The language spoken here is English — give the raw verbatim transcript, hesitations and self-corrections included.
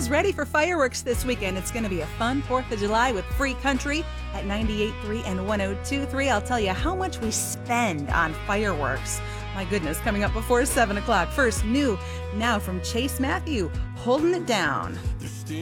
who's ready for fireworks this weekend? It's going to be a fun fourth of July with Free Country at ninety-eight point three and one oh two point three. I'll tell you how much we spend on fireworks. My goodness, coming up before seven o'clock. First, new now from Chase Matthew, Holding It Down.